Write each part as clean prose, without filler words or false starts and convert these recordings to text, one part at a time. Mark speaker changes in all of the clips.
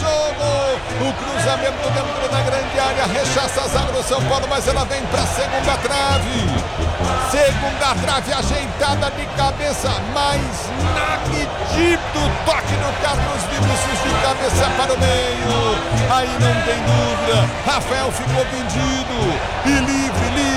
Speaker 1: jogo. O cruzamento dentro da grande área, rechaça a zaga do São Paulo, mas ela vem para a segunda trave. Segunda trave ajeitada de cabeça, mas na medida o toque do Carlos Vinícius de cabeça para o meio. Aí não tem dúvida, Rafael ficou vendido e livre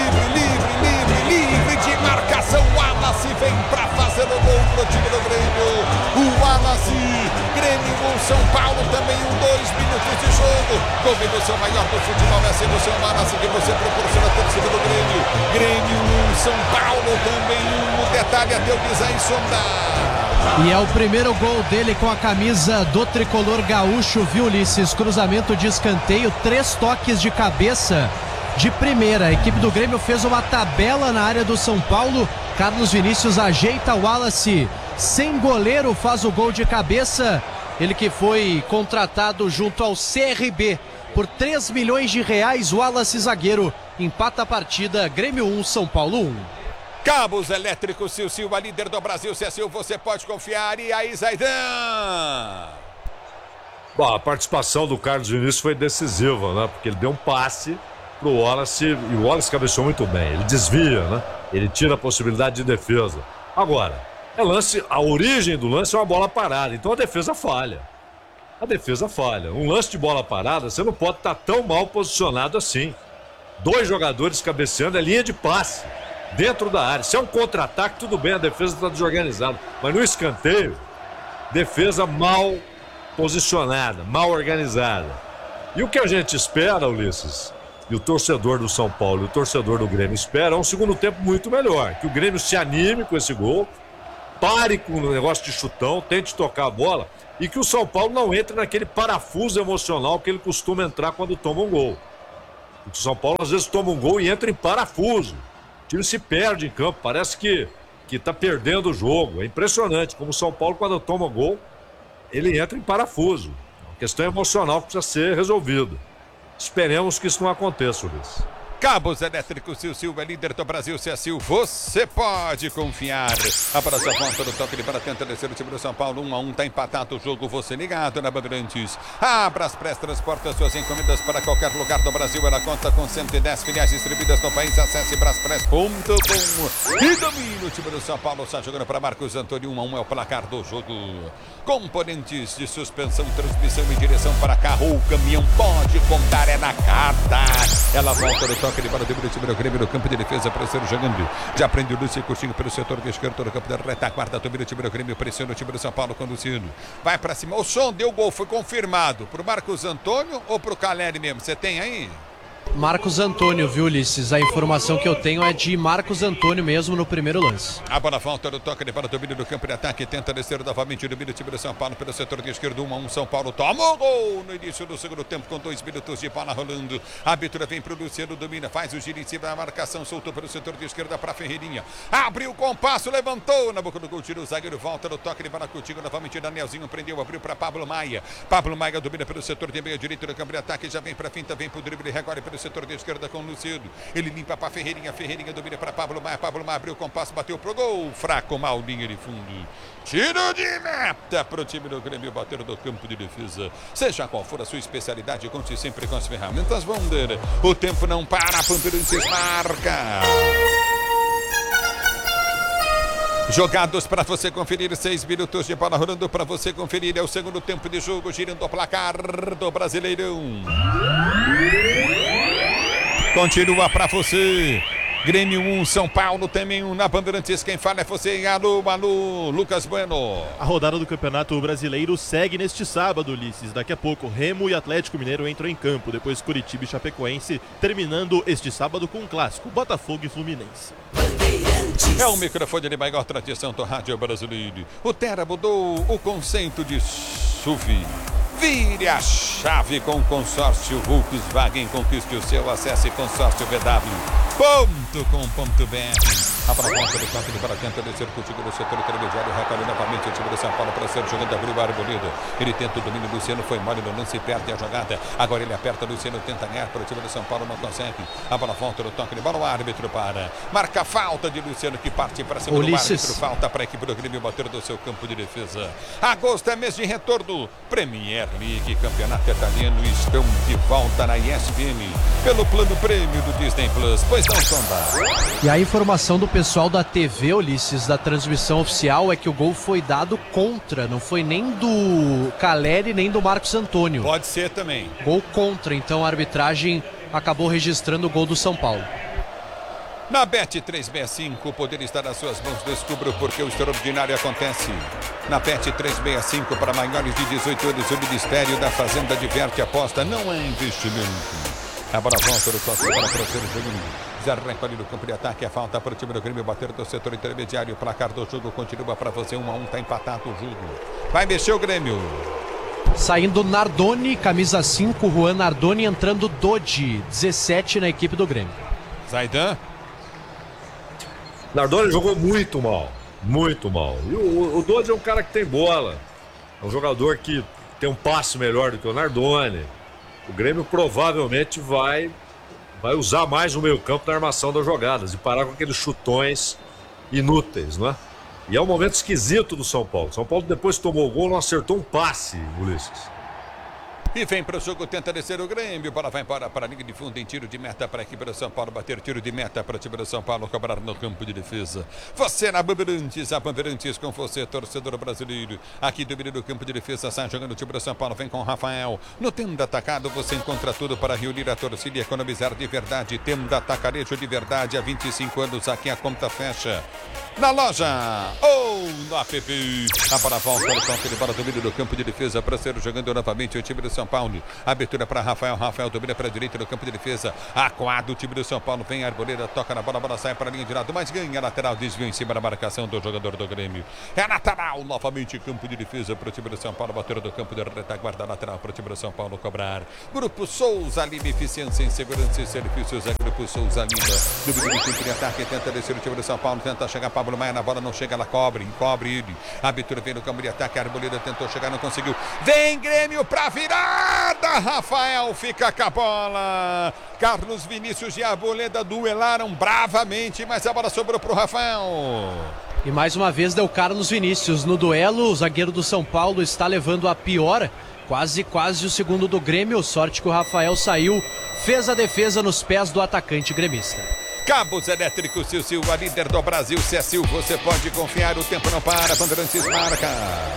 Speaker 1: de marcação. O Wallace vem para fazer o gol pro time do Grêmio. O Wallace, Grêmio 1, São Paulo também 2 minutos de jogo. Combinação maior do futebol é ser o seu Wallace que você proporciona a torcida do Grêmio. Grêmio 1, São Paulo também 1. O detalhe é teu Guizães Sondar.
Speaker 2: E é o primeiro gol dele com a camisa do tricolor gaúcho, viu, Ulisses? Cruzamento de escanteio, 3 toques de cabeça de primeira. A equipe do Grêmio fez uma tabela na área do São Paulo. Carlos Vinícius ajeita o Wallace sem goleiro, faz o gol de cabeça. Ele que foi contratado junto ao CRB por 3 milhões de reais. Wallace, zagueiro, empata a partida. Grêmio 1, São Paulo 1.
Speaker 1: Cabos elétricos Sil, a líder do Brasil. Sil, você pode confiar. E aí, Zaidan?
Speaker 3: Bom, a participação do Carlos Vinícius foi decisiva, né? Porque ele deu um passe pro Wallace e o Wallace cabeceou muito bem. Ele desvia, né? Ele tira a possibilidade de defesa. Agora, a origem do lance é uma bola parada, então a defesa falha. Um lance de bola parada, você não pode estar tão mal posicionado assim. 2 jogadores cabeceando, é linha de passe dentro da área. Se é um contra-ataque, tudo bem, a defesa está desorganizada. Mas no escanteio, defesa mal posicionada, mal organizada. E o que a gente espera, Ulisses, e o torcedor do São Paulo e o torcedor do Grêmio espera, é um segundo tempo muito melhor. Que o Grêmio se anime com esse gol, pare com o negócio de chutão, tente tocar a bola e que o São Paulo não entre naquele parafuso emocional que ele costuma entrar quando toma um gol. O São Paulo às vezes toma um gol e entra em parafuso. O time se perde em campo, parece que está perdendo o jogo. É impressionante como o São Paulo, quando toma um gol, ele entra em parafuso. É uma questão emocional que precisa ser resolvida. Esperemos que isso não aconteça, Luiz.
Speaker 1: Cabos elétricos Sil, é líder do Brasil. Sil, você pode confiar. A próxima ponta do toque de bola tenta descer o time do São Paulo. 1-1, tá empatado o jogo. Você ligado na Bandeirantes. A Braspress transporta suas encomendas para qualquer lugar do Brasil. Ela conta com 110 filiais distribuídas no país. Acesse braspress.com e domina o time do São Paulo. Está jogando para Marcos Antônio. 1-1 é o placar do jogo. Componentes de suspensão, transmissão e direção para carro ou caminhão. Pode contar, é na carta. Ela volta no toque de bola do time do Grêmio no campo de defesa, pressiona jogando. Já prende o Lúcio Coutinho pelo setor esquerdo do campo da retaguarda. Domina o time do Grêmio, pressiona o time do São Paulo com o Luciano. Vai pra cima. O som deu gol, foi confirmado pro Marcos Antônio ou pro Caleri mesmo? Você tem aí?
Speaker 2: Marcos Antônio, viu, Ulisses? A informação que eu tenho é de Marcos Antônio mesmo no primeiro lance.
Speaker 1: A bola volta do toque de bola, domínio do campo de ataque, tenta descer novamente, domínio do time do São Paulo pelo setor de esquerdo, 1-1, São Paulo toma o gol no início do segundo tempo com 2 minutos de bola rolando. A abertura vem pro Luciano, domina, faz o giro em cima da marcação, soltou pelo setor de esquerda para Ferreirinha. Abriu o compasso, levantou na boca do gol, tira o zagueiro, volta no toque de bola contigo, novamente Danielzinho prendeu, abriu para Pablo Maia. Pablo Maia domina pelo setor de meio direito do campo de ataque, já vem para finta, vem pro drible, agora pelo setor de esquerda com o Luciano. Ele limpa para Ferreirinha, Ferreirinha domina para Pablo Maia abriu o compasso, bateu pro gol, fraco, mal, linha de fundo. Tiro de meta pro time do Grêmio, bater do campo de defesa. Seja qual for a sua especialidade, conte sempre com as ferramentas Wonder. O tempo não para, Bandeirantes marca. Jogados para você conferir, 6 minutos de bola rolando para você conferir. É o segundo tempo de jogo, girando o placar do Brasileirão. Continua para você. Grêmio 1, São Paulo também 1 na Bandeirantes. Quem fala é você. Alô, Lucas Bueno.
Speaker 4: A rodada do Campeonato Brasileiro segue neste sábado, Ulisses. Daqui a pouco, Remo e Atlético Mineiro entram em campo. Depois, Curitiba e Chapecoense, terminando este sábado com um clássico, Botafogo e Fluminense.
Speaker 1: É o microfone de maior tradição do rádio brasileiro. O Terra mudou o conceito de SUV. Vire a chave com o consórcio Volkswagen. Conquiste o seu, acesse consórciovw.com.br. A bola volta do toque de bola, tenta descer contigo no setor intermediário, recolhe novamente o time do São Paulo para ser jogando, abriu o Arboleda. Ele tenta o domínio, Luciano foi mole no lance, perde a jogada. Agora ele aperta, Luciano tenta ganhar para o time do São Paulo, não consegue. A bola volta do toque de bola, o árbitro para. Marca a falta de Luciano que parte para cima do árbitro. Falta para a equipe do Grêmio bater do seu campo de defesa. Agosto é mês de retorno. Premier League, campeonato italiano, estão de volta na ESPN pelo plano prêmio do Disney Plus. Pois não, Sonda.
Speaker 2: E a informação do pessoal da TV, Ulisses, da transmissão oficial, é que o gol foi dado contra, não foi nem do Caleri nem do Marcos Antônio.
Speaker 1: Pode ser também.
Speaker 2: Gol contra, então a arbitragem acabou registrando o gol do São Paulo.
Speaker 1: Na Bet365, o poder está nas suas mãos. Descubra porque o extraordinário acontece. Na Bet365, para maiores de 18 anos, o Ministério da Fazenda diverte, aposta, não é investimento. A bola volta do toque para o terceiro jogo. Já recolhe no campo de ataque, a falta para o time do Grêmio bater do setor intermediário. O placar do jogo continua para você, 1-1, está empatado o jogo. Vai mexer o Grêmio.
Speaker 2: Saindo Nardoni, camisa 5, Juan Nardoni, entrando Dodi, 17 na equipe do Grêmio.
Speaker 1: Zaidan.
Speaker 3: Nardoni jogou muito mal, muito mal. E o Dodi é um cara que tem bola, é um jogador que tem um passe melhor do que o Nardoni. O Grêmio provavelmente vai usar mais o meio-campo na armação das jogadas e parar com aqueles chutões inúteis, não é? E é um momento esquisito do São Paulo. São Paulo, depois que tomou o gol, não acertou um passe, Ulisses.
Speaker 1: E vem para o jogo, tenta descer o Grêmio. Bola vai embora para a linha de fundo em tiro de meta para a equipe do São Paulo. Bater tiro de meta para a equipe do São Paulo, cobrar no campo de defesa. Você na Bandeirantes, a Bandeirantes com você, torcedor brasileiro. Aqui do meio do campo de defesa, sai jogando o time do São Paulo. Vem com o Rafael. No Tenda Atacado você encontra tudo para reunir a torcida e economizar de verdade. Tenda Atacarejo de verdade, há 25 anos aqui a conta fecha. Na loja ou no app. A bola volta no toque de bola do meio do campo de defesa para ser jogando novamente o time do São Paulo. Abertura para Rafael. Rafael domina para a direita no campo de defesa. Acuado o time do São Paulo. Vem a Arboleda, toca na bola, a bola sai para a linha de lado, mas ganha lateral, desvio em cima da marcação do jogador do Grêmio. É lateral, novamente campo de defesa para o time do São Paulo. Bateu do campo de retaguarda, lateral para o time do São Paulo cobrar. Grupo Souza Lima, eficiência em segurança e serviços. É Grupo Souza Lima. Domínio do campo de ataque, tenta descer o time do São Paulo, tenta chegar Pablo Maia na bola, não chega, ela cobre ele. A abertura vem no campo de ataque, a Arboleda tentou chegar, não conseguiu. Vem Grêmio para virada, Rafael fica com a bola. Carlos Vinícius e a Arboleda duelaram bravamente, mas a bola sobrou para o Rafael.
Speaker 2: E mais uma vez deu Carlos Vinícius no duelo. O zagueiro do São Paulo está levando a pior. Quase o segundo do Grêmio. Sorte que o Rafael saiu, fez a defesa nos pés do atacante gremista.
Speaker 1: Cabos elétricos Sil, a líder do Brasil. Se é Sil, você pode confiar, o tempo não para. Bandeirantes marca.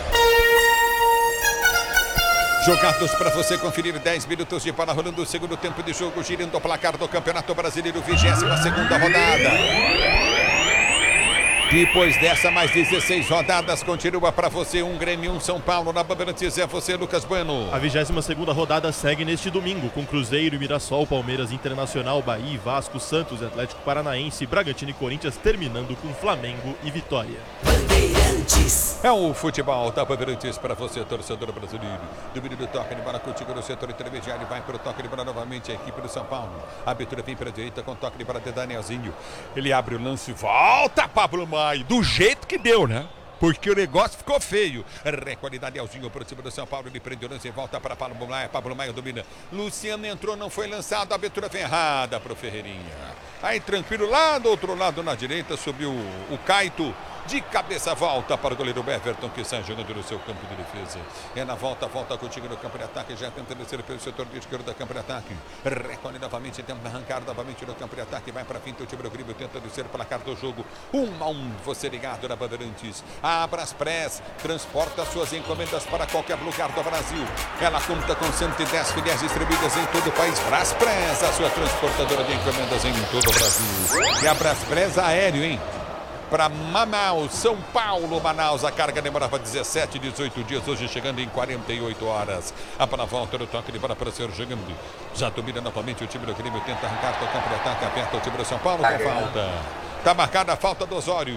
Speaker 1: Jogados para você conferir, 10 minutos de bola rolando o segundo tempo de jogo, girando o placar do Campeonato Brasileiro, 22ª rodada. Depois dessa, mais 16 rodadas, continua para você um Grêmio, um São Paulo. Na Bandeirantes é você, Lucas Bueno.
Speaker 4: A 22ª rodada segue neste domingo, com Cruzeiro e Mirassol, Palmeiras, Internacional, Bahia, Vasco, Santos, Atlético Paranaense, Bragantino e Corinthians, terminando com Flamengo e Vitória.
Speaker 1: É o futebol da Bandeirantes para você, torcedor brasileiro. Domínio do toque de bola contigo no setor intermediário, vai para o toque de bola novamente a equipe do São Paulo. A abertura vem para a direita com toque de bola de Danielzinho. Ele abre o lance, volta Pablo Maia, do jeito que deu, né? Porque o negócio ficou feio. Requalidade Elzinho para o time do São Paulo. Ele prende o lance e volta para Pablo Maia. Pablo Maia domina. Luciano entrou, não foi lançado. A abertura vem errada para o Ferreirinha. Aí tranquilo, lá do outro lado na direita subiu o Caito. De cabeça, volta para o goleiro Everton, que sai jogando no seu campo de defesa. É na volta contigo no campo de ataque. Já tenta descer pelo setor de esquerda do campo de ataque. Recolhe novamente, tenta arrancar novamente no campo de ataque. Vai para a finta, o time do Grêmio tenta descer pela cara do jogo. 1-1, você ligado na Bandeirantes. A Braspress transporta suas encomendas para qualquer lugar do Brasil. Ela conta com 110 filiais distribuídas em todo o país. Braspress, a sua transportadora de encomendas em todo o Brasil. E a Braspress aéreo, hein? Para Manaus, São Paulo, Manaus, a carga demorava 17, 18 dias, hoje chegando em 48 horas. A bola volta no toque de bola para ser jogando. Já domina novamente o time do Grêmio, tenta arrancar do campo de ataque, aperta o time do São Paulo com falta. Está marcada a falta do Osório.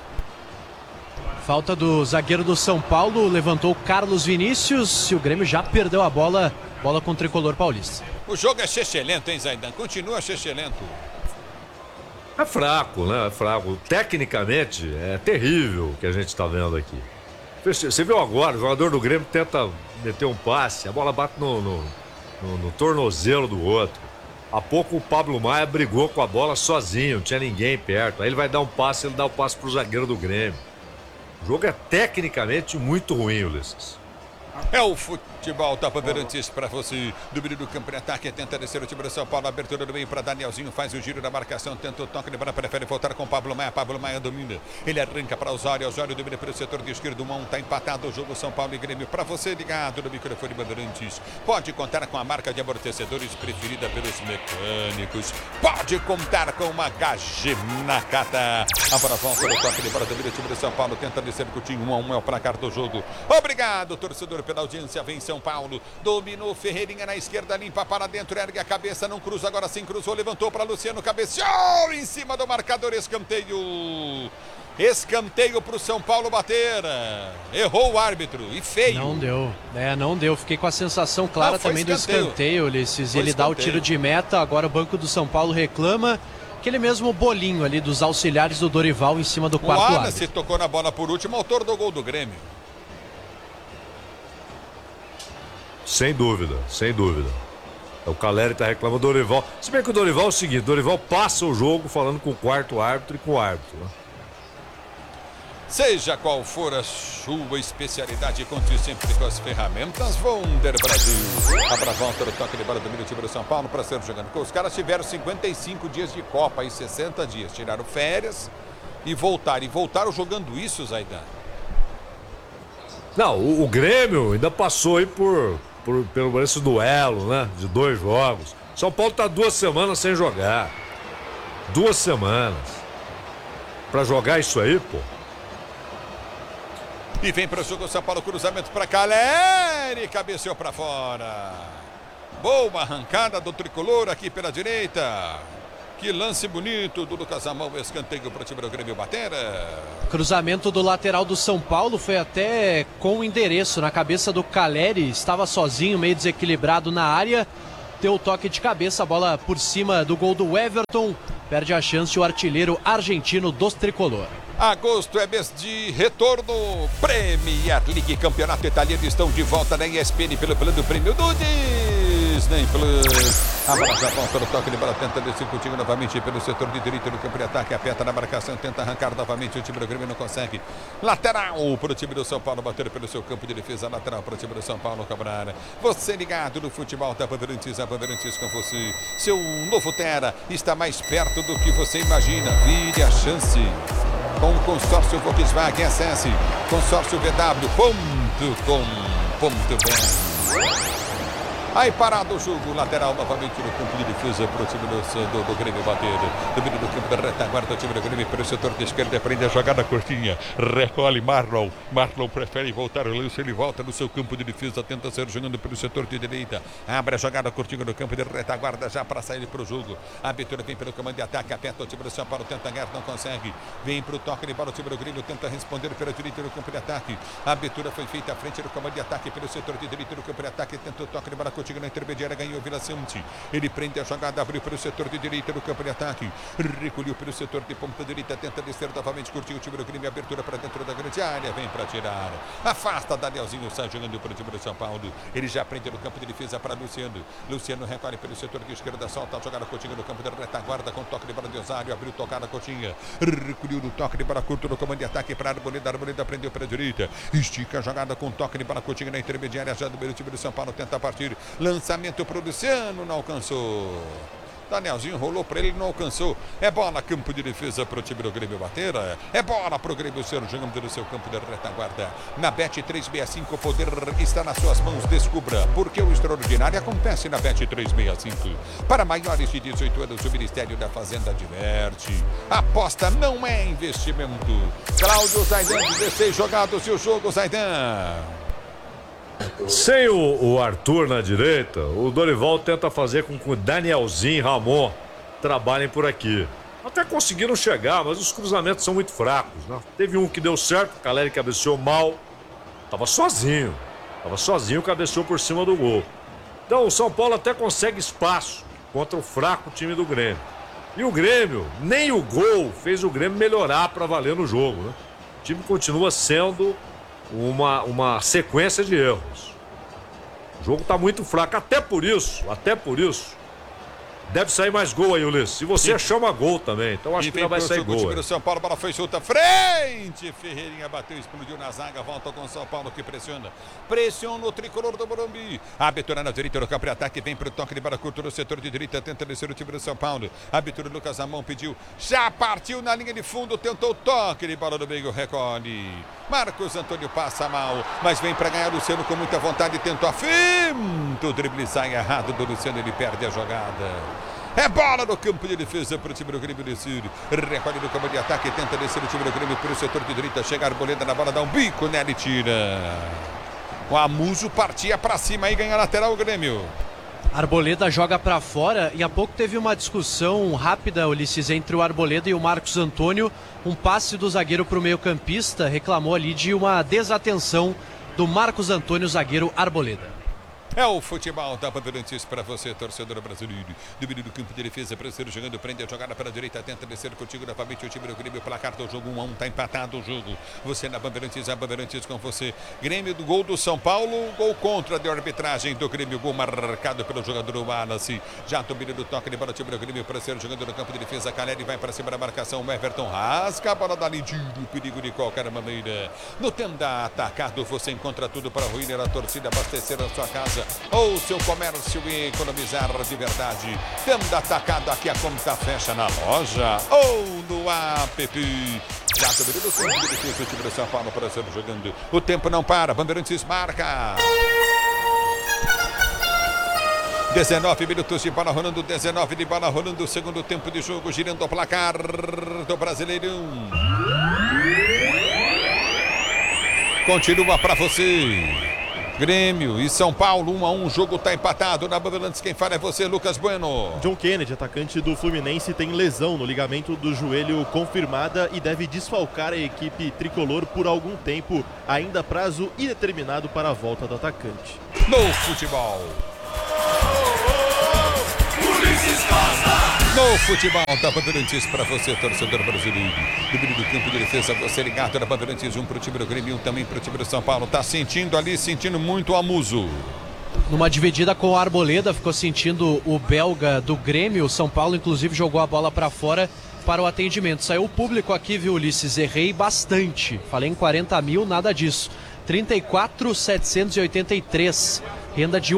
Speaker 2: Falta do zagueiro do São Paulo, levantou o Carlos Vinícius e o Grêmio já perdeu a bola com o tricolor paulista.
Speaker 1: O jogo é chechelento, hein, Zaidan? Continua chechelento.
Speaker 3: É fraco, né? É fraco. Tecnicamente, é terrível o que a gente está vendo aqui. Você viu agora, o jogador do Grêmio tenta meter um passe, a bola bate no tornozelo do outro. Há pouco o Pablo Maia brigou com a bola sozinho, não tinha ninguém perto. Aí ele vai dar um passe, ele dá o passe pro zagueiro do Grêmio. O jogo é tecnicamente muito ruim, Ulisses.
Speaker 1: É o futebol Tapa Verantes para você. Domínio do campo de ataque, tenta descer o time do São Paulo. Abertura do meio para Danielzinho, faz o giro da marcação, tenta o toque de bola, prefere voltar com Pablo Maia. Pablo Maia domina, ele arranca para Osório. Osório domina pelo setor de esquerdo. 1-1, tá empatado o jogo São Paulo e Grêmio. Para você ligado no microfone Bandeirantes, pode contar com a marca de amortecedores preferida pelos mecânicos. Pode contar com uma HG Nakata. A bola volta no toque de bola, domina o time do São Paulo, tenta descer com o time. 1-1 é o placar do jogo. Obrigado, torcedor, pela audiência. Vem São Paulo, dominou Ferreirinha na esquerda, limpa para dentro, ergue a cabeça, não cruza, agora sim cruzou, levantou para Luciano, cabeceou em cima do marcador, escanteio. Escanteio para o São Paulo bater. Errou o árbitro e feio.
Speaker 2: Não deu. Fiquei com a sensação clara também do escanteio, Ulisses. Ele dá o tiro de meta, agora o banco do São Paulo reclama. Aquele mesmo bolinho ali dos auxiliares do Dorival em cima do quarto árbitro.
Speaker 1: Se tocou na bola por último, autor do gol do Grêmio.
Speaker 3: Sem dúvida, sem dúvida. O Caleri tá reclamando do Dorival. Se bem que o Dorival é o seguinte, o Dorival passa o jogo falando com o quarto árbitro e com o árbitro, né?
Speaker 1: Seja qual for a sua especialidade, conte sempre com as ferramentas Wonder Brasil. A volta do toque de bola do time do São Paulo para ser jogando. Os caras tiveram 55 dias de Copa e 60 dias. Tiraram férias e voltaram jogando isso, Zaidan.
Speaker 3: Não, o Grêmio ainda passou aí pelo esse duelo, né? De 2 jogos. São Paulo tá 2 semanas sem jogar. 2 semanas. Pra jogar isso aí, pô.
Speaker 1: E vem para o jogo São Paulo, cruzamento para Caleri, cabeceou para fora. Boa arrancada do tricolor aqui pela direita. Que lance bonito do Lucas Amão, escanteio para o time do Grêmio bater.
Speaker 2: Cruzamento do lateral do São Paulo foi até com o endereço na cabeça do Caleri, estava sozinho, meio desequilibrado na área. Deu o toque de cabeça, a bola por cima do gol do Everton. Perde a chance o artilheiro argentino dos tricolor.
Speaker 1: Agosto é mês de retorno. Premier League, campeonato italiano, estão de volta na ESPN pelo plano prêmio do Disney Plus. A bola já volta no toque de bola, tenta descer contigo novamente pelo setor de direita no campo de ataque, aperta na marcação, tenta arrancar novamente, o time do Grêmio não consegue. Lateral para o time do São Paulo, bater pelo seu campo de defesa, lateral para o time do São Paulo, cobrar. Você ligado no futebol da Bandeirantes, a Bandeirantes com você. Seu novo Terra está mais perto do que você imagina. Vire a chance. Com o consórcio Volkswagen, acesse consórciovw.com.br. Aí parado o jogo, lateral novamente no campo de defesa para o time do Grêmio bater. Domínio do campo da retaguarda, o time do Grêmio pelo setor de esquerda, prende a jogada curtinha, recolhe Marlon. Marlon prefere voltar o lance, ele volta no seu campo de defesa, tenta ser jogando pelo setor de direita. Abre a jogada curtinha no campo de retaguarda já para sair para o jogo. A abertura vem pelo comando de ataque, aperta o time do São Paulo, tenta ganhar, não consegue. Vem para o toque de bola, o time do Grêmio tenta responder pela direita no campo de ataque. A abertura foi feita à frente do comando de ataque pelo setor de direita no campo de ataque, tenta o toque de bola curtinha na intermediária, ganhou Vila Sante. Ele prende a jogada, abriu para o setor de direita no campo de ataque, recolheu pelo setor de ponta direita, tenta descer novamente, curtiu o time do Grêmio, abertura para dentro da grande área, vem para tirar, afasta Danielzinho, sai jogando para o time do São Paulo. Ele já prende no campo de defesa para Luciano recolhe pelo setor de esquerda, solta a jogada Coutinho no campo de retaguarda, com toque de bola de Osório, abriu tocada Coutinho, recolheu no toque de bola curto no comando de ataque para Arboleda prendeu para a direita, estica a jogada com toque de bola Coutinho na intermediária, já do meio time do São Paulo, tenta partir, lançamento para o Luciano, não alcançou. Danielzinho rolou para ele, não alcançou. É bola, campo de defesa para o time do Grêmio bater. É bola para o Grêmio ser jogando no seu campo de retaguarda. Na Bet365, o poder está nas suas mãos. Descubra porque o extraordinário acontece na Bet365. Para maiores de 18 anos, o Ministério da Fazenda adverte. Aposta não é investimento. Cláudio Zaidan, 16 jogados e o jogo, Zaidan.
Speaker 3: Sem o Arthur na direita, o Dorival tenta fazer com que o Danielzinho e Ramon trabalhem por aqui. Até conseguiram chegar, mas os cruzamentos são muito fracos, né? Teve um que deu certo, o Caleri cabeceou mal. Tava sozinho, cabeceou por cima do gol. Então o São Paulo até consegue espaço contra o fraco time do Grêmio. E o Grêmio, nem o gol fez o Grêmio melhorar para valer no jogo, né? O time continua sendo uma sequência de erros. O jogo está muito fraco, até por isso, deve sair mais gol aí, Ulisses. Se você chama gol também, então acho que não vai sair gol.
Speaker 1: O time do São Paulo, a bola foi solta, frente, Ferreirinha bateu, explodiu na zaga, volta com o São Paulo que pressiona o tricolor do Morumbi. A abertura na direita do campo de ataque, vem pro toque de bola curto no setor de direita, tenta descer o time do São Paulo. A abertura, Lucas Amon pediu, já partiu na linha de fundo, tentou o toque de bola do meio, recolhe. Marcos Antônio passa mal, mas vem para ganhar. Luciano com muita vontade, tentou a finta, o drible sai errado do Luciano, ele perde a jogada. É bola no campo de defesa para o time do Grêmio descer. Recolhe no campo de ataque, tenta descer o time do Grêmio pelo setor de direita. Chega a Arboleda na bola, dá um bico nela e tira. O Amuso partia para cima e ganha a lateral o Grêmio.
Speaker 2: Arboleda joga para fora e há pouco teve uma discussão rápida, Ulisses, entre o Arboleda e o Marcos Antônio. Um passe do zagueiro para o meio-campista, reclamou ali de uma desatenção do Marcos Antônio, zagueiro Arboleda.
Speaker 1: É o futebol da Bandeirantes para você, torcedor brasileiro. Domínio do campo de defesa, brasileiro jogando, prende a jogada para a direita, tenta descer contigo novamente o time do Grêmio, placar do jogo 1-1, tá empatado o jogo. Você na Bandeirantes, a Bandeirantes com você. Grêmio do gol do São Paulo, gol contra de arbitragem do Grêmio, gol marcado pelo jogador Wallace. Já domínio do toque de bola, o time do Grêmio, brasileiro jogando no campo de defesa, Caleri vai para cima da marcação, o Everton rasga a bola dali, tira o perigo de qualquer maneira. No Tenda Atacado, você encontra tudo para ruína a torcida, abastecer a sua casa ou seu comércio e economizar de verdade. Tenda Atacado, aqui a conta fecha na loja ou no app. Já domínio do campo de defesa, o time do São Paulo para ser jogando. O tempo não para, Bandeirantes marca. 19 minutos de bola rolando, 19 de bola rolando, segundo tempo de jogo, girando o placar do Brasileirão. Continua para você. Grêmio e São Paulo, 1-1, o jogo está empatado. Na Bandeirantes, quem fala é você, Lucas Bueno.
Speaker 4: John Kennedy, atacante do Fluminense, tem lesão no ligamento do joelho confirmada e deve desfalcar a equipe tricolor por algum tempo, ainda prazo indeterminado para a volta do atacante.
Speaker 1: No futebol. No futebol da Bandeirantes para você, torcedor brasileiro. Domínio do campo de defesa, você ligado na Bandeirantes, um para o time do Grêmio, um também para o time do São Paulo. Tá sentindo ali, sentindo muito o Amuso.
Speaker 2: Numa dividida com o Arboleda, ficou sentindo o belga do Grêmio. O São Paulo, inclusive, jogou a bola para fora para o atendimento. Saiu o público aqui, viu, Ulisses? Errei bastante. Falei em 40 mil, nada disso. 34.783. Renda de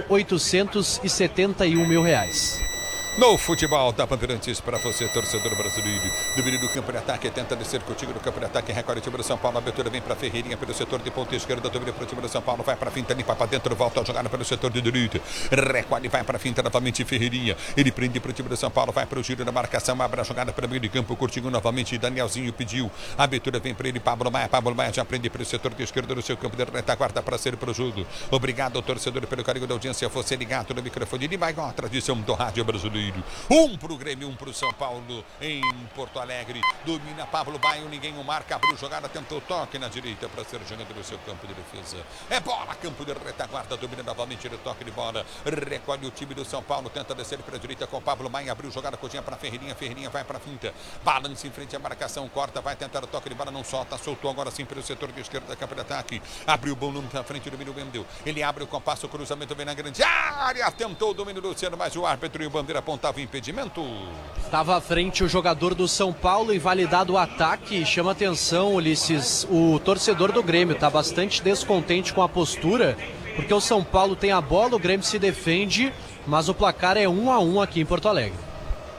Speaker 2: R$1.871.000.
Speaker 1: No futebol da Bandeirantes para você, torcedor brasileiro. Domínio do campo de ataque, tenta descer contigo no campo de ataque, recolhe o time do São Paulo, a abertura vem para Ferreirinha pelo setor de ponta esquerda, domínio para o time do São Paulo, vai para a finta, limpa para dentro, volta a jogada pelo setor de direita, recolhe, vai para a finta novamente Ferreirinha, ele prende para o time do São Paulo, vai para o giro da marcação, abre a jogada para o meio de campo, curtinho novamente, Danielzinho pediu, a abertura vem para ele, Pablo Maia já prende para o setor de esquerda do seu campo de retaguarda para ser para o jogo. Obrigado, torcedor, pelo carinho da audiência, você ligado no microfone de maior tradição do rádio brasileiro. Um pro Grêmio, um pro São Paulo em Porto Alegre. Domina Pablo Baio, ninguém o marca, abriu jogada, tentou toque na direita para ser jogando no seu campo de defesa. É bola, campo de retaguarda, domina novamente o toque de bola. Recolhe o time do São Paulo, tenta descer para a direita com Pablo Baio, abriu jogada, cotinha para Ferreirinha, Ferreirinha vai para a finta. Balança em frente à marcação, corta, vai tentar o toque de bola, não solta, soltou agora sim pelo setor de esquerda, campo de ataque. Abriu o bom número na frente do domínio Wendel. Ele abre o compasso, o cruzamento vem na grande área, tentou o domínio do Luciano, mas o árbitro e o bandeira apontava o impedimento.
Speaker 2: Estava à frente o jogador do São Paulo, invalidado o ataque. Chama atenção, Ulisses, o torcedor do Grêmio está bastante descontente com a postura, porque o São Paulo tem a bola, o Grêmio se defende, mas o placar é 1-1 aqui em Porto Alegre.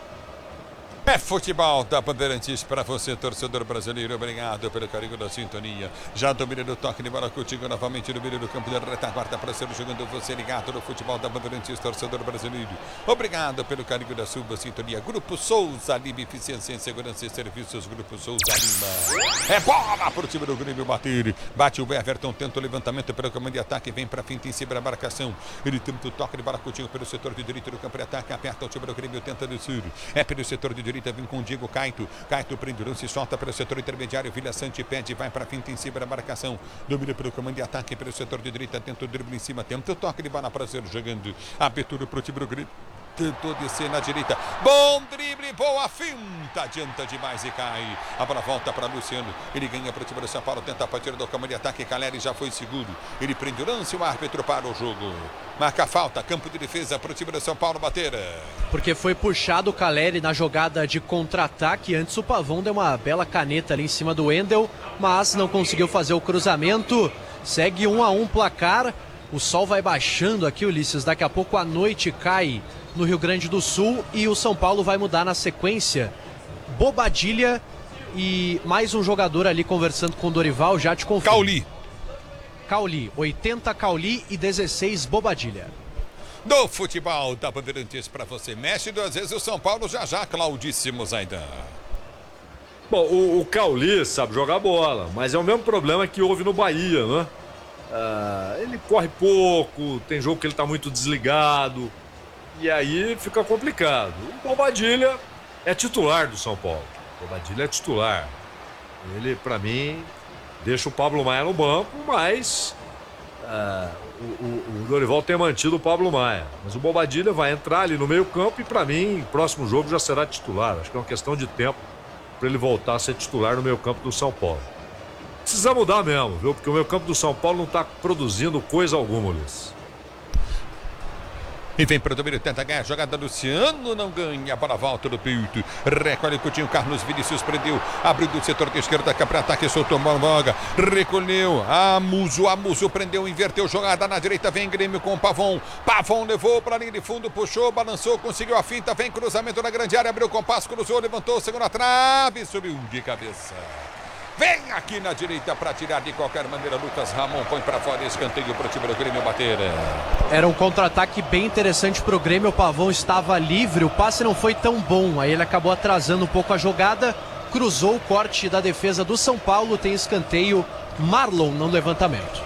Speaker 1: É futebol da Bandeirantes para você, torcedor brasileiro. Obrigado pelo carinho da sintonia. Já domínio do toque de bola contigo novamente no meio do campo de retaguarda para ser jogando você ligado no futebol da Bandeirantes, torcedor brasileiro. Obrigado pelo carinho da sua sintonia. Grupo Souza Lima, eficiência em segurança e serviços. Grupo Souza Lima. É bola para o time do Grêmio bater. Bate o Everton, tenta o levantamento pelo comando de ataque, vem para a finta em cima da marcação. Ele tenta o toque de bola contigo pelo setor de direito do campo de ataque, aperta o time do Grêmio, tenta descer. É pelo setor de direita, vem com o Diego Caito. Caito prende o lance, solta pelo setor intermediário. Vila Sante pede, vai para a finta em cima da marcação. Domina pelo comando de ataque pelo setor de direita, tenta o drible em cima, tenta o toque de bola para ser jogando. Abertura para o time do Grêmio. tentou descer na direita. Bom drible, boa finta. Adianta demais e cai. A bola volta para Luciano. Ele ganha para o time do São Paulo. Tenta a partida do campo de ataque. Caleri já foi seguro. Ele prende o lance. O árbitro para o jogo. Marca a falta. Campo de defesa para o time do São Paulo bater.
Speaker 2: Porque foi puxado o Caleri na jogada de contra-ataque. Antes o Pavão deu uma bela caneta ali em cima do Wendel, mas não conseguiu fazer o cruzamento. Segue 1-1 placar. O sol vai baixando aqui, Ulisses. Daqui a pouco a noite cai no Rio Grande do Sul e o São Paulo vai mudar na sequência. Bobadilha e mais um jogador ali conversando com o Dorival, já te confirmo. Cauli, 80 Cauli e 16 Bobadilha.
Speaker 1: Do futebol da Bandeirantes para você. Mexe 2 vezes o São Paulo já, Claudíssimo Zaidan.
Speaker 3: Bom, o Cauli sabe jogar bola, mas é o mesmo problema que houve no Bahia, né? Ele corre pouco, tem jogo que ele tá muito desligado, e aí fica complicado. O Bobadilha é titular do São Paulo. O Bobadilha é titular. Ele, pra mim, deixa o Pablo Maia no banco, mas o Dorival tem mantido o Pablo Maia. Mas o Bobadilha vai entrar ali no meio campo e, pra mim, próximo jogo já será titular. Acho que é uma questão de tempo para ele voltar a ser titular no meio campo do São Paulo. Precisa mudar mesmo, viu? Porque o meio campo do São Paulo não está produzindo coisa alguma, Ulisses.
Speaker 1: E vem para o domínio, tenta ganhar a jogada. Luciano não ganha, a bola volta do peito. Recolhe Coutinho, Carlos Vinícius prendeu, abriu do setor de esquerda, para ataque, soltou bola, recolheu. Amuso prendeu, inverteu jogada na direita. Vem Grêmio com o Pavão. Pavão levou para a linha de fundo, puxou, balançou, conseguiu a finta. Vem cruzamento na grande área, abriu o compasso, cruzou, levantou, segunda trave, subiu de cabeça. Vem aqui na direita para tirar de qualquer maneira. Lucas Ramon põe para fora, escanteio para o time do Grêmio bater.
Speaker 2: Era um contra-ataque bem interessante para o Grêmio. O Pavão estava livre, o passe não foi tão bom. Aí ele acabou atrasando um pouco a jogada. Cruzou o corte da defesa do São Paulo. Tem escanteio, Marlon no levantamento.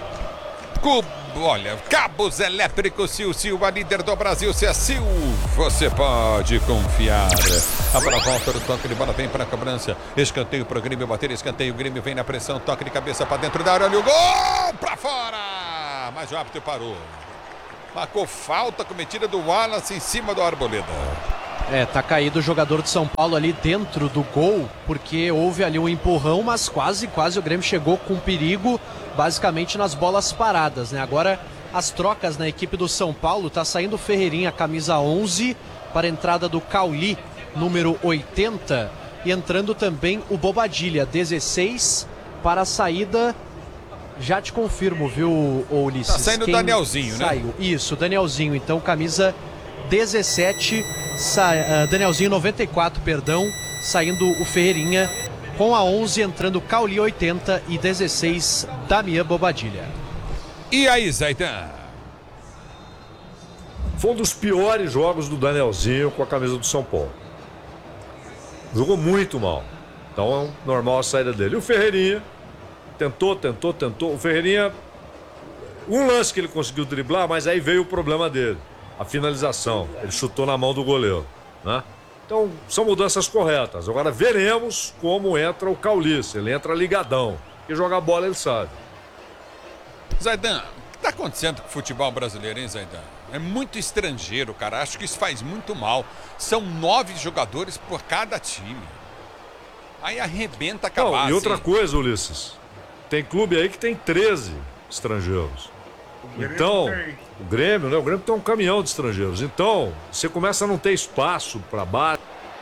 Speaker 1: Olha, cabos elétricos Sil, a líder do Brasil, se é Sil, você pode confiar. A bola volta do toque de bola, vem para a cobrança. Escanteio para o Grêmio bater, escanteio. O Grêmio vem na pressão, toque de cabeça para dentro da área. Olha o gol para fora. Mas o árbitro parou. Marcou falta cometida do Wallace em cima do Arboleda.
Speaker 2: Tá caído o jogador de São Paulo ali dentro do gol, porque houve ali um empurrão, mas quase o Grêmio chegou com perigo, basicamente nas bolas paradas, né? Agora as trocas na equipe do São Paulo, tá saindo o Ferreirinha, camisa 11, para a entrada do Cauli, número 80, e entrando também o Bobadilha, 16, para a saída, já te confirmo, viu, Ulisses?
Speaker 1: Tá saindo o Danielzinho,
Speaker 2: saiu?
Speaker 1: Né?
Speaker 2: Isso, Danielzinho, então camisa 17, Danielzinho 94, perdão, saindo o Ferreirinha, com a 11 entrando Cauli 80 e 16 Damian Bobadilha.
Speaker 1: E aí, Zaidan?
Speaker 3: Foi um dos piores jogos do Danielzinho com a camisa do São Paulo. Jogou muito mal. Então é normal a saída dele. E o Ferreirinha tentou. O Ferreirinha, um lance que ele conseguiu driblar, mas aí veio o problema dele. A finalização, ele chutou na mão do goleiro, né? Então, são mudanças corretas. Agora veremos como entra o Cauli. Ele entra ligadão, porque jogar bola ele sabe.
Speaker 1: Zaidan, o que está acontecendo com o futebol brasileiro, hein, Zaidan? É muito estrangeiro, cara. Acho que isso faz muito mal. São 9 jogadores por cada time. Aí arrebenta a cabeça.
Speaker 3: E outra coisa, Ulisses, tem clube aí que tem 13 estrangeiros. Então, o Grêmio, né? O Grêmio tem um caminhão de estrangeiros. Então, você começa a não ter espaço para base.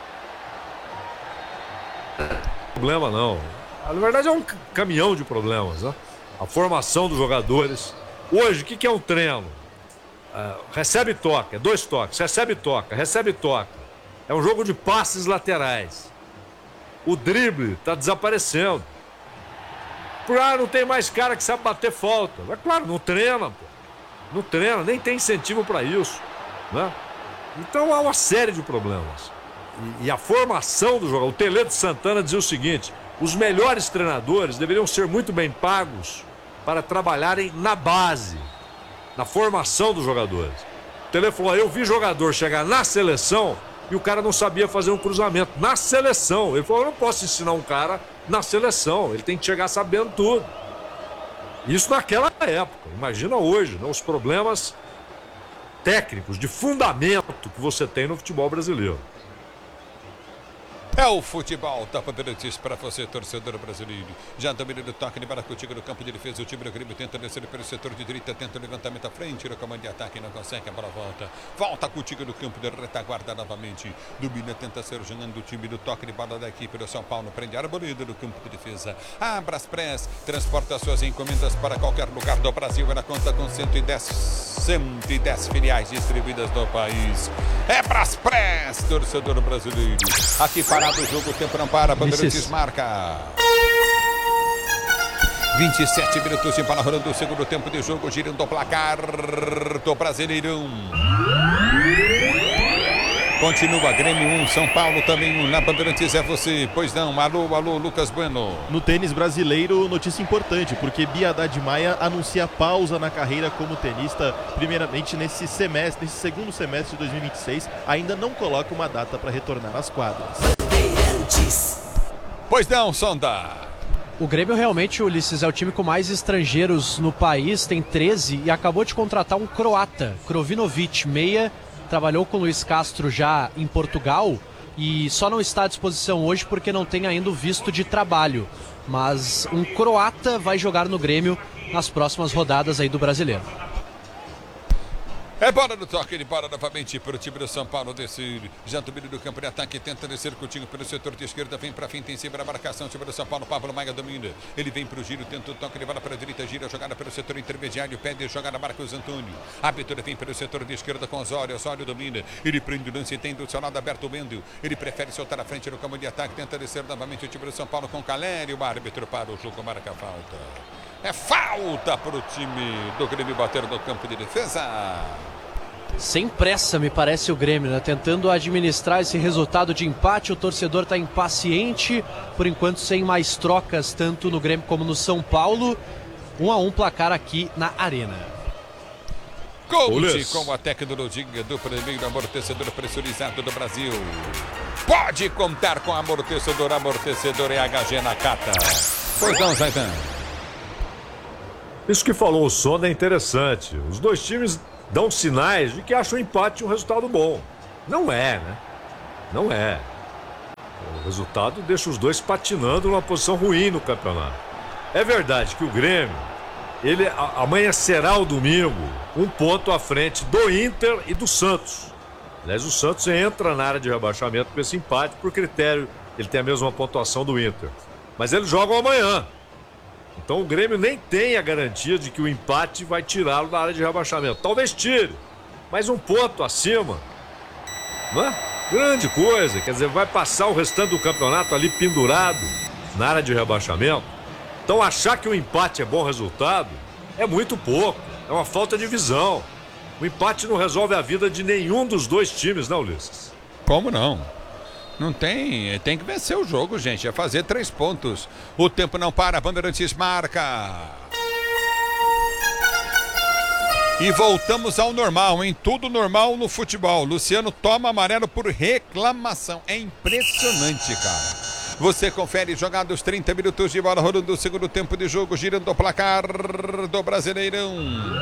Speaker 3: Problema não. Na verdade é um caminhão de problemas, né? A formação dos jogadores. Hoje, o que é um treino? Recebe e toca, 2 toques. Recebe e toca. É um jogo de passes laterais. O drible tá desaparecendo. Não tem mais cara que sabe bater falta. É claro, não treina, pô. Não treina, nem tem incentivo para isso, né? Então há uma série de problemas. E a formação do jogador, o Tele de Santana dizia o seguinte: os melhores treinadores deveriam ser muito bem pagos para trabalharem na base, na formação dos jogadores. O Tele falou: eu vi jogador chegar na seleção e o cara não sabia fazer um cruzamento. Na seleção. Ele falou: eu não posso ensinar um cara na seleção, ele tem que chegar sabendo tudo. Isso naquela época, imagina hoje, né? Os problemas técnicos, de fundamento que você tem no futebol brasileiro.
Speaker 1: É o futebol da Bandeirantes para você, torcedor brasileiro. Já dominando o toque de bola contigo no campo de defesa. O time do Grêmio tenta descer pelo setor de direita, tenta o levantamento à frente. No comando de ataque, não consegue, a bola volta. Volta contigo no campo de retaguarda novamente. Domina, tenta ser jogando o time do toque de bola da equipe do São Paulo. Prende a Arboleda no campo de defesa. A Braspress transporta suas encomendas para qualquer lugar do Brasil. Ela conta com 110 filiais distribuídas no país. É Braspress, torcedor brasileiro. Aqui parado o jogo, o tempo não para, Bandeirantes marca. 27 minutos de bola rolando o segundo tempo de jogo, girando o placar do Brasileirão. Continua Grêmio 1, São Paulo também 1. Na Bandeirantes é você, pois não, alô, Lucas Bueno.
Speaker 4: No tênis brasileiro, notícia importante, porque Bia Haddad Maia anuncia pausa na carreira como tenista, primeiramente nesse segundo semestre de 2026, ainda não coloca uma data para retornar às quadras.
Speaker 1: Pois não, Sonda.
Speaker 2: O Grêmio realmente, Ulisses, é o time com mais estrangeiros no país, tem 13 e acabou de contratar um croata, Krovinovic, meia. Trabalhou com o Luiz Castro já em Portugal e só não está à disposição hoje porque não tem ainda o visto de trabalho. Mas um croata vai jogar no Grêmio nas próximas rodadas aí do Brasileiro.
Speaker 1: É bola no toque, ele bola novamente para o time do São Paulo descer. Já domina do campo de ataque, tenta descer Coutinho pelo setor de esquerda, vem para frente em cima da marcação, time do São Paulo, Pablo Maia domina. Ele vem para o giro, tenta o toque, ele bola para a direita, gira, jogada pelo setor intermediário, pede jogada Marcos Antônio. A abertura vem pelo setor de esquerda com Osório domina. Ele prende o lance, tem do seu lado aberto o Wendel. Ele prefere soltar a frente no campo de ataque, tenta descer novamente o time do São Paulo com Calério. O árbitro para o jogo, marca a falta. É falta para o time do Grêmio bater no campo de defesa.
Speaker 2: Sem pressa, me parece o Grêmio, né? Tentando administrar esse resultado de empate. O torcedor está impaciente, por enquanto sem mais trocas, tanto no Grêmio como no São Paulo. 1-1 placar aqui na Arena.
Speaker 1: Conte com a tecnologia do primeiro amortecedor pressurizado do Brasil. Pode contar com amortecedor EHG Nakata. Pois não, Zaidan.
Speaker 3: Isso que falou o Sonda é interessante. Os dois times dão sinais de que acham o empate um resultado bom. Não é, né? Não é. O resultado deixa os dois patinando numa posição ruim no campeonato. É verdade que o Grêmio, ele amanhecerá o domingo um ponto à frente do Inter e do Santos. Aliás, o Santos entra na área de rebaixamento com esse empate por critério. Ele tem a mesma pontuação do Inter. Mas eles jogam amanhã. Então o Grêmio nem tem a garantia de que o empate vai tirá-lo da área de rebaixamento. Talvez tire, mas um ponto acima, não é? Grande coisa, quer dizer, vai passar o restante do campeonato ali pendurado na área de rebaixamento. Então achar que o empate é bom resultado é muito pouco, é uma falta de visão. O empate não resolve a vida de nenhum dos dois times, não, Ulisses?
Speaker 1: Como não? Não tem que vencer o jogo, gente, é fazer 3 pontos. O tempo não para, Bandeirantes marca. E voltamos ao normal, hein? Tudo normal no futebol. Luciano toma amarelo por reclamação. É impressionante, cara. Você confere jogados 30 minutos de bola rolando o segundo tempo de jogo, girando o placar do Brasileirão.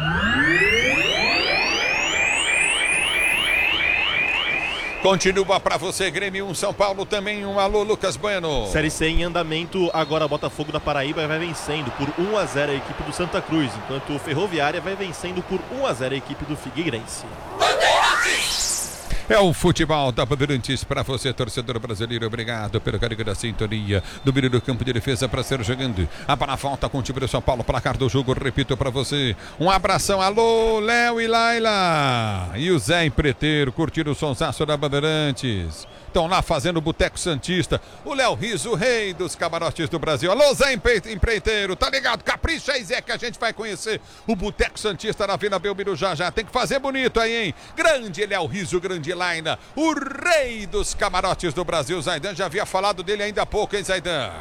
Speaker 1: Continua para você, Grêmio 1, São Paulo também 1. Alô, Lucas Bueno.
Speaker 4: Série C em andamento, agora Botafogo da Paraíba vai vencendo por 1-0 a equipe do Santa Cruz, enquanto o Ferroviária vai vencendo por 1-0 a equipe do Figueirense.
Speaker 1: É o futebol da Bandeirantes para você, torcedor brasileiro. Obrigado pelo carinho da sintonia. Domínio do campo de defesa para ser jogando. A bola volta com o time do São Paulo. Placar do jogo, repito para você. Um abração. Alô, Léo e Laila. E o Zé Empreiteiro, curtindo o sonsaço da Bandeirantes. Estão lá fazendo o Boteco Santista. O Léo Riso, o rei dos camarotes do Brasil. Alô, Zé Empreiteiro, tá ligado? Capricha aí, Zé, que a gente vai conhecer o Boteco Santista na Vila Belmiro já. Tem que fazer bonito aí, hein? Grande Léo Riso, grande Laina, o rei dos camarotes do Brasil. Zaidan já havia falado dele ainda há pouco, hein, Zaidan?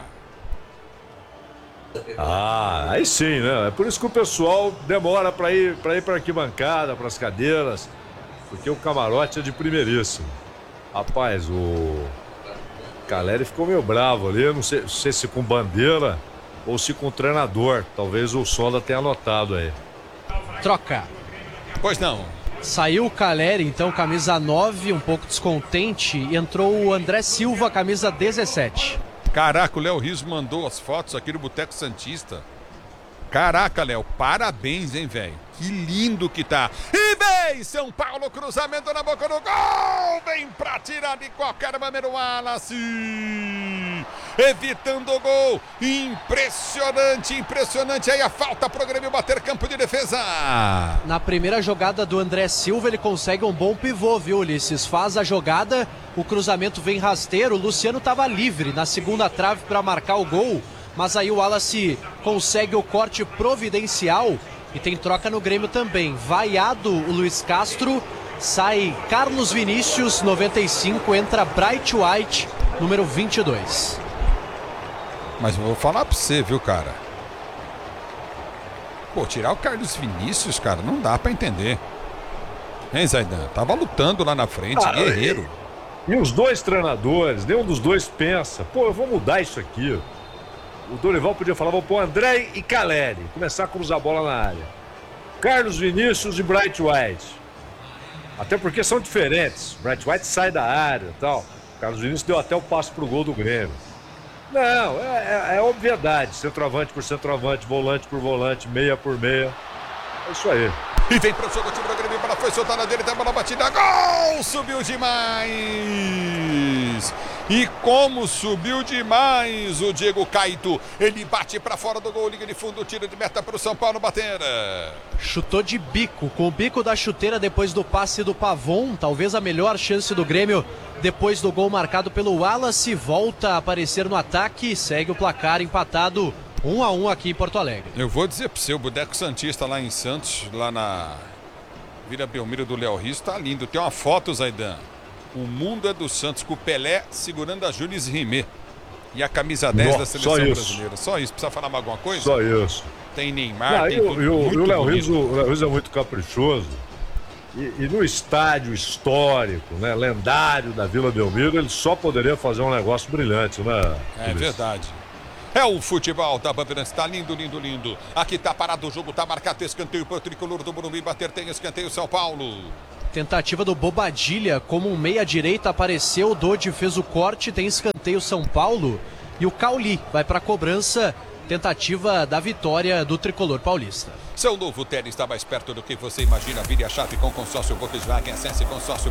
Speaker 3: Aí sim, né? É por isso que o pessoal demora para ir para arquibancada, para as cadeiras, porque o camarote é de primeiríssimo. Rapaz, o Caleri ficou meio bravo ali, não sei se com bandeira ou se com treinador. Talvez o Sonda tenha anotado aí.
Speaker 2: Troca.
Speaker 1: Pois não.
Speaker 2: Saiu o Caleri, então, camisa 9, um pouco descontente. E entrou o André Silva, camisa 17.
Speaker 1: Caraca, o Léo Rios mandou as fotos aqui no Boteco Santista. Caraca, Léo, parabéns, hein, velho? Que lindo que tá. E vem São Paulo, cruzamento na boca do gol. Vem pra tirar de qualquer maneira o Wallace. Evitando o gol. Impressionante, impressionante. Aí a falta pro Grêmio bater campo de defesa.
Speaker 2: Na primeira jogada do André Silva, ele consegue um bom pivô, viu, Ulisses? Faz a jogada, o cruzamento vem rasteiro. O Luciano tava livre na segunda trave para marcar o gol. Mas aí o Wallace consegue o corte providencial e tem troca no Grêmio também. Vaiado o Luiz Castro, sai Carlos Vinícius, 95, entra Bright White, número 22.
Speaker 1: Mas eu vou falar pra você, viu, cara? Pô, tirar o Carlos Vinícius, cara, não dá pra entender. Hein, Zaidan? Tava lutando lá na frente, guerreiro.
Speaker 3: E os dois treinadores, nenhum dos dois pensa, pô, eu vou mudar isso aqui. O Dorival podia falar, vou pôr André e Caleri, começar a cruzar a bola na área. Carlos Vinícius e Bright White. Até porque são diferentes. Bright White sai da área e tal. Carlos Vinícius deu até o passo pro gol do Grêmio. Não, é obviedade. Centroavante por centroavante, volante por volante, meia por meia. É isso aí.
Speaker 1: E vem pro jogo, o time do Grêmio, bola foi soltada na direita, bola batida, gol! Subiu demais! E como subiu demais o Diego Caito. Ele bate pra fora do gol, liga de fundo, tiro de meta pro São Paulo bater.
Speaker 2: Chutou de bico, com o bico da chuteira depois do passe do Pavon. Talvez a melhor chance do Grêmio depois do gol marcado pelo Wallace. Volta a aparecer no ataque, segue o placar empatado 1-1 aqui em Porto Alegre.
Speaker 1: Eu vou dizer pro seu, o Boteco Santista lá em Santos, lá na Vila Belmiro do Léo Rios, tá lindo. Tem uma foto, Zaidan. O mundo é do Santos, com o Pelé segurando a Jules Rimet. E a camisa 10 da seleção brasileira. Só isso. Precisa falar mais alguma coisa?
Speaker 3: Só isso.
Speaker 1: Tem Neymar, tem tudo.
Speaker 3: E o Léo Rios é muito caprichoso. E no estádio histórico, né, lendário da Vila Belmiro, ele só poderia fazer um negócio brilhante, né?
Speaker 1: É verdade. É o futebol da Bandeirantes, tá lindo, lindo, lindo. Aqui tá parado o jogo, tá marcado escanteio pro tricolor do Morumbi bater, tem escanteio São Paulo.
Speaker 2: Tentativa do Bobadilha, como um meia-direita apareceu, o Dodi fez o corte, tem escanteio São Paulo. E o Cauli vai para a cobrança, tentativa da vitória do tricolor paulista.
Speaker 1: Seu novo tênis está mais perto do que você imagina. Vire a chave com consórcio Volkswagen. Acesse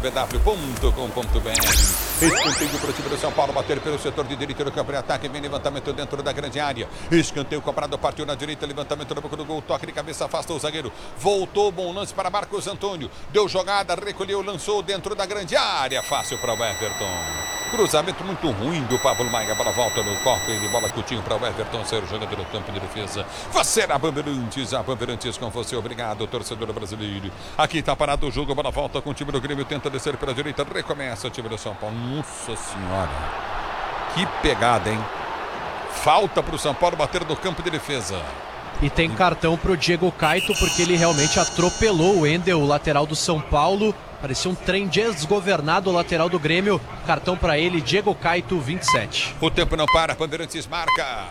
Speaker 1: consórciovw.com.br. Escanteio para o time do São Paulo bater pelo setor de direita do campo de ataque. Vem levantamento dentro da grande área. Escanteio cobrado, partiu na direita. Levantamento na boca do gol. Toque de cabeça, afasta o zagueiro. Voltou, bom lance para Marcos Antônio. Deu jogada, recolheu, lançou dentro da grande área. Fácil para o Everton. Cruzamento muito ruim do Pablo Maia. Bola volta no corpo de bola curtinho para o Everton ser o jogador do campo de defesa. Você na Bandeirantes, a Bandeirantes com você. Obrigado, torcedor brasileiro. Aqui tá parado o jogo. Bola volta com o time do Grêmio. Tenta descer pela direita. Recomeça o time do São Paulo. Nossa senhora. Que pegada, hein? Falta para o São Paulo bater no campo de defesa.
Speaker 2: E tem cartão pro Diego Caito, porque ele realmente atropelou o Wendel, o lateral do São Paulo. Parecia um trem desgovernado, o lateral do Grêmio. Cartão para ele, Diego Caito, 27.
Speaker 1: O tempo não para, Bandeirantes marca.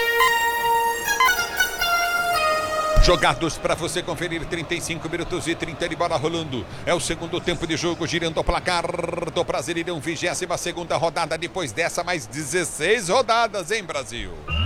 Speaker 1: Jogados para você conferir, 35 minutos e 30 de bola rolando. É o segundo tempo de jogo, girando o placar do Brasileirão, 22ª rodada. Depois dessa, mais 16 rodadas, hein, Brasil?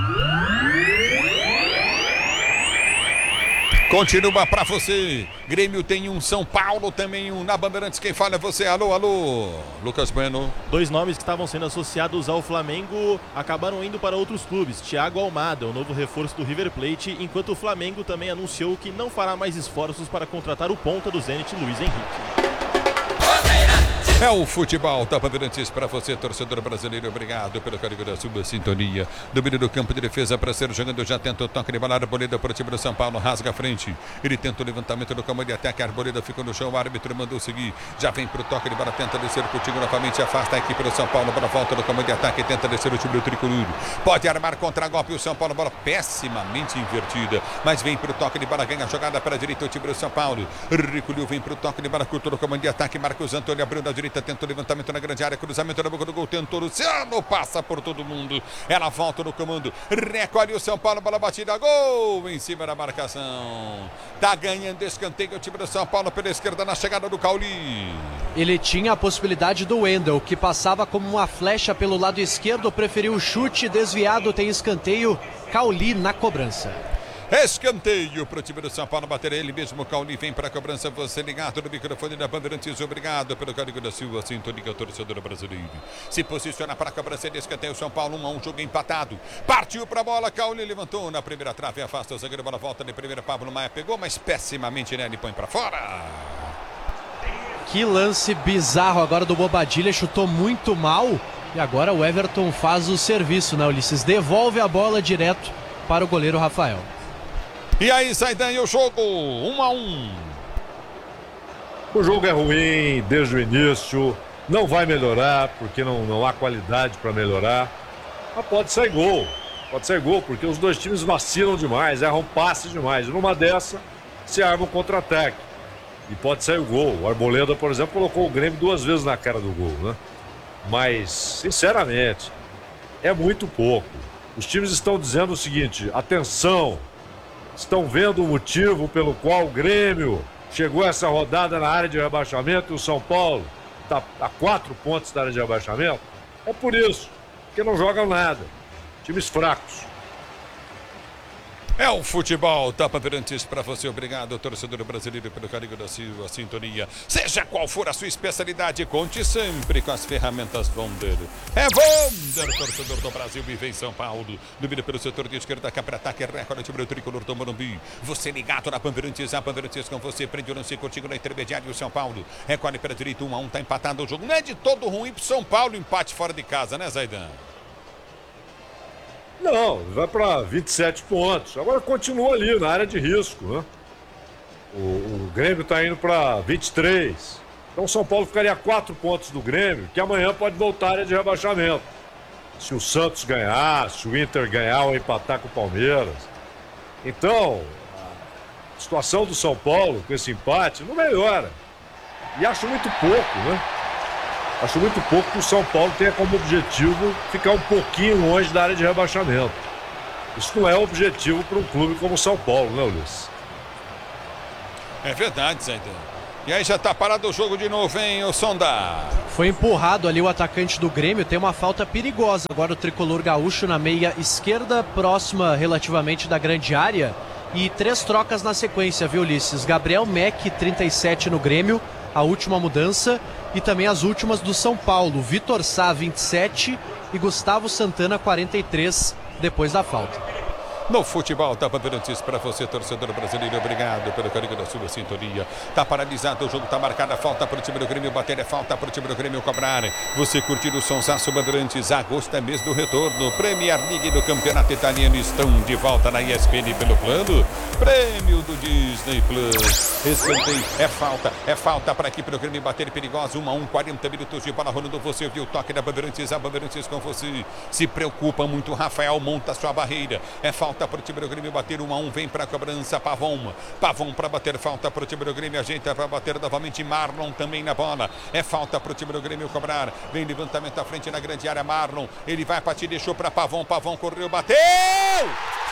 Speaker 1: Continua para você. Grêmio tem um, São Paulo também um. Na Bandeirantes, quem fala é você. Alô, alô. Lucas Bueno.
Speaker 4: Dois nomes que estavam sendo associados ao Flamengo acabaram indo para outros clubes. Thiago Almada, o novo reforço do River Plate, enquanto o Flamengo também anunciou que não fará mais esforços para contratar o ponta do Zenit, Luiz Henrique.
Speaker 1: É o futebol da Bandeirantes para você, torcedor brasileiro. Obrigado pelo carinho da sua sintonia. Domínio do campo de defesa para ser jogando. Já tenta o toque de bola. Arboleda para o time do São Paulo. Rasga a frente. Ele tenta o levantamento do campo de ataque. A Arboleda ficou no chão. O árbitro mandou seguir. Já vem para o toque de bola. Tenta descer o time novamente. Afasta a equipe do São Paulo. Bola volta no campo de ataque. Tenta descer o time do tricolor. Pode armar contra-golpe o São Paulo. Bola pessimamente invertida. Mas vem para o toque de bola. Ganha a jogada para a direita o time do São Paulo. Recolheu. Vem para o toque de bola. Curto no campo de ataque. Marcos Antônio abriu na direita. direita, tenta o levantamento na grande área, cruzamento na boca do gol, tentou Luciano, passa por todo mundo. Ela volta no comando, recolhe o São Paulo, bola batida, gol em cima da marcação. Tá ganhando escanteio o time do São Paulo pela esquerda na chegada do Cauli.
Speaker 2: Ele tinha a possibilidade do Wendel, que passava como uma flecha pelo lado esquerdo, preferiu o chute, desviado, tem escanteio, Cauli na cobrança.
Speaker 1: Escanteio para o time do São Paulo bater ele mesmo. Cauli vem para a cobrança. Você ligado no microfone da Bandeirantes. Obrigado pelo carinho da Silva. Sintonia, torcedor brasileiro. Se posiciona para a cobrança de escanteio. São Paulo 1-1, jogo empatado. Partiu para a bola. Cauli levantou na primeira trave. Afasta o zagueiro. Bola volta de primeira. Pablo Maia pegou, mas pessimamente, né? Ele põe para fora.
Speaker 2: Que lance bizarro agora do Bobadilha. Chutou muito mal. E agora o Everton faz o serviço, né, Ulisses? Devolve a bola direto para o goleiro Rafael.
Speaker 1: E aí, Zaidan, e o jogo? 1-1.
Speaker 3: O jogo é ruim desde o início. Não vai melhorar, porque não há qualidade para melhorar. Mas pode sair gol. Pode sair gol, porque os dois times vacilam demais, erram passe demais. Numa dessa, se arma um contra-ataque. E pode sair o gol. O Arboleda, por exemplo, colocou o Grêmio 2 vezes na cara do gol, né? Mas, sinceramente, é muito pouco. Os times estão dizendo o seguinte: atenção, estão vendo o motivo pelo qual o Grêmio chegou a essa rodada na área de rebaixamento e o São Paulo está a 4 pontos da área de rebaixamento? É por isso, porque não jogam nada. Times fracos.
Speaker 1: É o futebol, Tapa Bandeirantes para você. Obrigado, torcedor brasileiro, pelo carinho da sua sintonia. Seja qual for a sua especialidade, conte sempre com as ferramentas Wonder. É Wonder, torcedor do Brasil, vive em São Paulo. Domina pelo setor de esquerda, cá para ataque, recorde time do tricolor do Morumbi. Você ligado na Bandeirantes, a Bandeirantes com você. Prende o lance contigo na intermediária, o São Paulo. Recolhe para a direita, 1-1, tá empatado o jogo. Não é de todo ruim pro São Paulo, empate fora de casa, né, Zaidan?
Speaker 3: Não, vai para 27 pontos. Agora continua ali na área de risco, né? O Grêmio está indo para 23. Então o São Paulo ficaria a 4 pontos do Grêmio, que amanhã pode voltar à área de rebaixamento. Se o Santos ganhar, se o Inter ganhar ou empatar com o Palmeiras. Então, a situação do São Paulo com esse empate não melhora. E acho muito pouco, né? Acho muito pouco que o São Paulo tenha como objetivo ficar um pouquinho longe da área de rebaixamento. Isso não é objetivo para um clube como o São Paulo, né, Ulisses?
Speaker 1: É verdade, Zaidan. E aí já tá parado o jogo de novo, hein, o Sonda?
Speaker 2: Foi empurrado ali o atacante do Grêmio, tem uma falta perigosa. Agora o tricolor gaúcho na meia esquerda, próxima relativamente da grande área. E 3 trocas na sequência, viu, Ulisses? Gabriel Meck, 37 no Grêmio, a última mudança. E também as últimas do São Paulo, Vitor Sá, 27 e Gustavo Santana, 43, depois da falta.
Speaker 1: No futebol, Tapa Bandeirantes para você, torcedor brasileiro. Obrigado pelo carinho da sua sintonia. Tá paralisado o jogo, tá marcada. Falta para o time do Grêmio bater, é falta para o time do Grêmio cobrar. Você curtir o Sonsaço Bandeirantes. Agosto é mês do retorno. Premier League do Campeonato Italiano estão de volta na ESPN pelo plano. Prêmio do Disney Plus. Escanteio, é falta para aqui para o Grêmio bater, perigosa. 1-1, 40 minutos de bola rolando. Você viu o toque da Bandeirantes, a Bandeirantes com você. Se preocupa muito, Rafael monta sua barreira. É falta para o time do Grêmio bater, 1-1, vem para a cobrança, Pavon para bater, falta para o time do Grêmio, ajeita para bater novamente, Marlon também na bola, é falta para o time do Grêmio cobrar, vem levantamento à frente na grande área, Marlon, ele vai partir, deixou para Pavon correu, bateu!